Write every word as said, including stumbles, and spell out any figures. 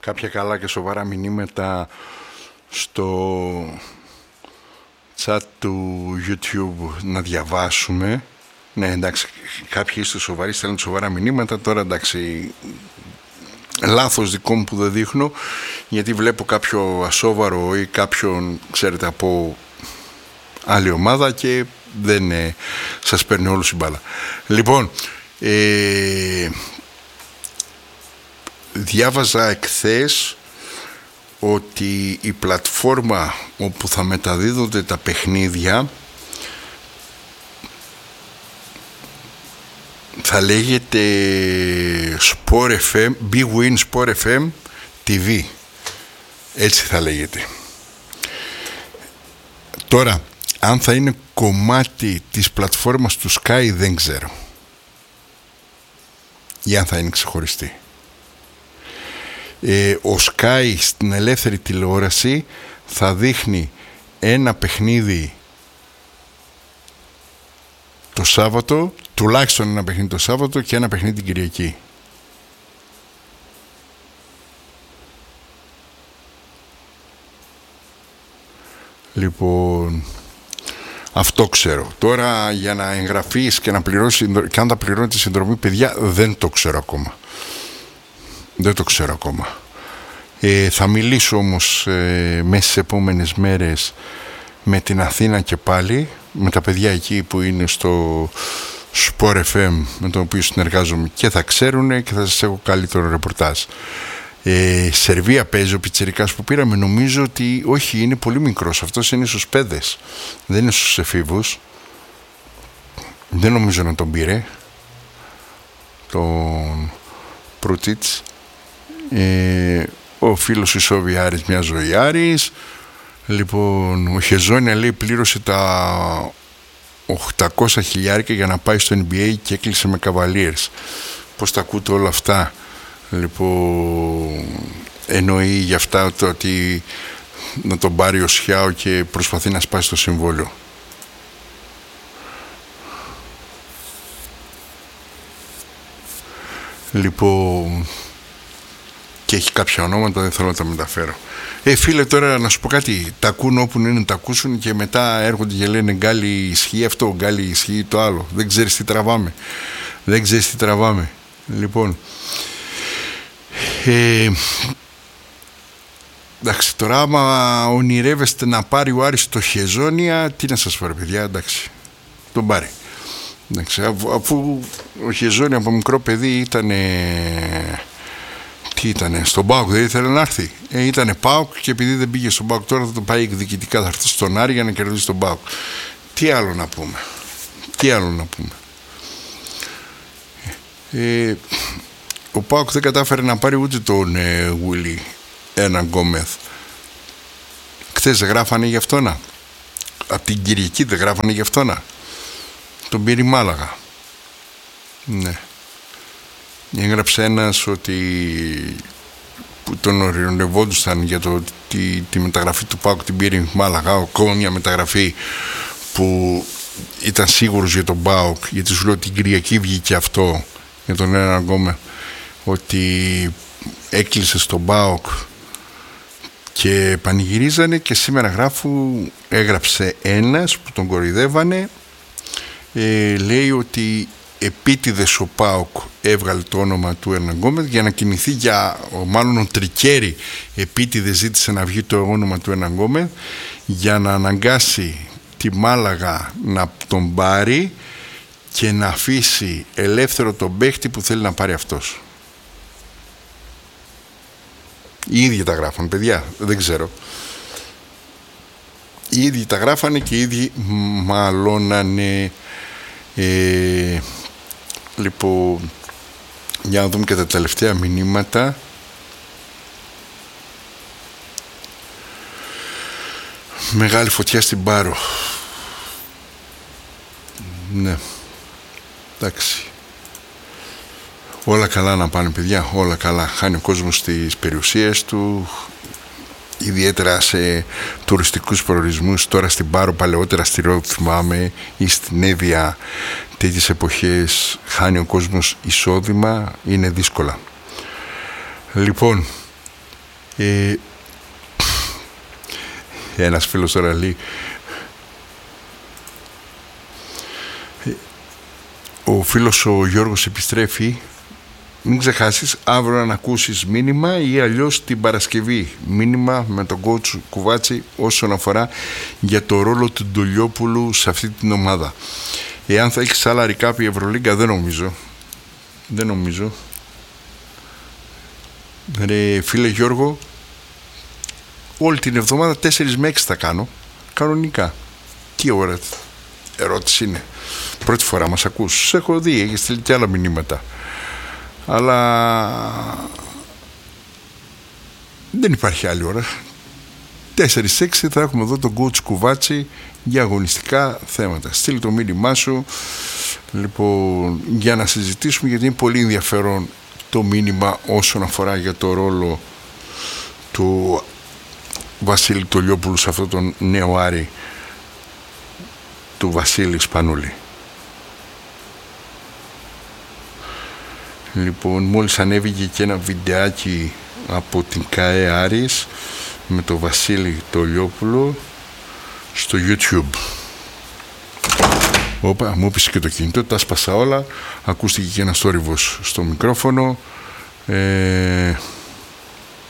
κάποια καλά και σοβαρά μηνύματα στο chat του YouTube να διαβάσουμε. Ναι, εντάξει, κάποιοι είστε σοβαροί, στέλνουν σοβαρά μηνύματα. Τώρα εντάξει, λάθος δικό μου που δεν δείχνω, γιατί βλέπω κάποιο ασόβαρο ή κάποιον, ξέρετε, από άλλη ομάδα και δεν ε, σας παίρνει όλους η μπάλα. Λοιπόν, ε, διάβαζα εχθές ότι η πλατφόρμα όπου θα μεταδίδονται τα παιχνίδια θα λέγεται Sport εφ εμ, Big Win Sport εφ εμ τι βι. Έτσι θα λέγεται. Τώρα, αν θα είναι κομμάτι της πλατφόρμας του Sky δεν ξέρω. Ή αν θα είναι ξεχωριστή. Ε, ο Sky στην ελεύθερη τηλεόραση θα δείχνει ένα παιχνίδι το Σάββατο, τουλάχιστον ένα παιχνίδι το Σάββατο και ένα παιχνίδι την Κυριακή. Λοιπόν, αυτό ξέρω. Τώρα για να εγγραφείς και να πληρώσεις, και αν θα πληρώνει τη συνδρομή, παιδιά, δεν το ξέρω ακόμα. Δεν το ξέρω ακόμα. Ε, θα μιλήσω όμως ε, μέσα στις επόμενες μέρες με την Αθήνα και πάλι, με τα παιδιά εκεί που είναι στο Sport εφ εμ με τον οποίο συνεργάζομαι, και θα ξέρουν και θα σας έχω καλύτερο ρεπορτάζ. Ε, Σερβία παίζει ο πιτσιρικάς που πήραμε, νομίζω ότι όχι, είναι πολύ μικρός, αυτός είναι στους παιδες, δεν είναι στους εφήβους, δεν νομίζω να τον πήρε τον Προύτιτς. Ε, ο φίλος Ισόβιάρης, μια ζωιάρης. Λοιπόν, ο Χεζόνια λέει πλήρωσε τα οκτακόσια χιλιάρικα για να πάει στο εν μπι έι και έκλεισε με Cavaliers. Πώς τα ακούτε όλα αυτά? Λοιπόν, εννοεί για αυτά το ότι να τον πάρει ο Σιάο και προσπαθεί να σπάσει το συμβόλαιο. Λοιπόν, και έχει κάποια ονόματα, δεν θέλω να τα μεταφέρω. Ε, φίλε, τώρα να σου πω κάτι. Τα ακούν όπου είναι να τα ακούσουν και μετά έρχονται και λένε γκάλι ισχύει αυτό, γκάλι ισχύει το άλλο. Δεν ξέρεις τι τραβάμε. Δεν ξέρεις τι τραβάμε. Λοιπόν, ε, εντάξει, τώρα άμα ονειρεύεστε να πάρει ο Άρης το Χεζόνια, τι να σας πω, παιδιά, εντάξει, τον πάρει. Εντάξει, αφού, αφού ο Χεζόνια από μικρό παιδί ήταν, τι ήτανε, στον ΠΑΟΚ δεν ήθελε να έρθει. Ε, ήτανε ΠΑΟΚ και επειδή δεν πήγε στον ΠΑΟΚ, τώρα θα το πάει εκδικητικά, θα έρθει στον Άρη για να κερδίσει τον ΠΑΟΚ. Τι άλλο να πούμε, τι άλλο να πούμε. Ε, ο ΠΑΟΚ δεν κατάφερε να πάρει ούτε τον ε, Γουίλι ένα Γκόμεθ. Χθες δεν γράφανε γι' αυτό να. Απ' την Κυριακή δεν γράφανε γι' αυτό να. Τον πήρε η Μάλαγα. Ναι. Έγραψε ένας ότι που τον ορεινευόντουσαν για το, τη, τη μεταγραφή του ΠΑΟΚ την πήρε η Μάλαγα. Ακόμα μια μεταγραφή που ήταν σίγουρος για τον ΠΑΟΚ, γιατί σου λέω την Κυριακή βγήκε αυτό για τον ένα Γκόμεθ, ότι έκλεισε στον ΠΑΟΚ και πανηγυρίζανε, και σήμερα γράφου, έγραψε ένας που τον κοροϊδεύανε, ε, λέει ότι επίτηδες ο ΠΑΟΚ έβγαλε το όνομα του Ερναν Γκόμεθ για να κινηθεί, για μάλλον ο Τρικέρι επίτηδες ζήτησε να βγει το όνομα του Ερναν Γκόμεθ για να αναγκάσει τη Μάλαγα να τον πάρει και να αφήσει ελεύθερο τον παίχτη που θέλει να πάρει αυτός. Οι ίδιοι τα γράφανε, παιδιά, δεν ξέρω. Οι ίδιοι τα γράφανε και οι ίδιοι μαλώνανε. Ε, λοιπόν, για να δούμε και τα τελευταία μηνύματα. Μεγάλη φωτιά στην Πάρο. Ναι, εντάξει. Όλα καλά να πάνε, παιδιά, όλα καλά. Χάνει ο κόσμος τις περιουσίες του, ιδιαίτερα σε τουριστικούς προορισμούς. Τώρα στην Πάρο, παλαιότερα στη Ρόδο, θυμάμαι, ή στην Εύβοια, τέτοιες εποχές χάνει ο κόσμος εισόδημα, είναι δύσκολα. Λοιπόν, Ε, ένας φίλος τώρα λέει, ο φίλος ο Γιώργος επιστρέφει, μην ξεχάσεις αύριο να ακούσεις μήνυμα ή αλλιώς την Παρασκευή μήνυμα με τον coach Κουβάτσι όσον αφορά για το ρόλο του Ντολιόπουλου σε αυτή την ομάδα. Εάν θα έχεις άλλα recap η Ευρωλίγκα, δεν νομίζω δεν νομίζω ρε φίλε Γιώργο, όλη την εβδομάδα τέσσερις με έξι θα κάνω κανονικά. Τι ώρα ερώτηση είναι? Πρώτη φορά μας ακούς? Σε έχω δει, έχεις στείλει και άλλα μηνύματα, αλλά δεν υπάρχει άλλη ώρα. Τέσσερις έξι θα έχουμε εδώ τον coach Κουβάτσι για αγωνιστικά θέματα. Στείλει το μήνυμά σου λοιπόν για να συζητήσουμε, γιατί είναι πολύ ενδιαφέρον το μήνυμα όσον αφορά για το ρόλο του Βασίλη Ντολιόπουλου σε αυτόν τον νέο Άρη του Βασίλη Σπανούλη. Λοιπόν, μόλις ανέβηκε και ένα βιντεάκι από την ΚΑΕ Άρης με το Βασίλη Ντολιόπουλο στο YouTube. Όπα, μου έπεισε και το κινητό, τα σπάσα όλα. Ακούστηκε και ένας θόρυβος στο μικρόφωνο. ε,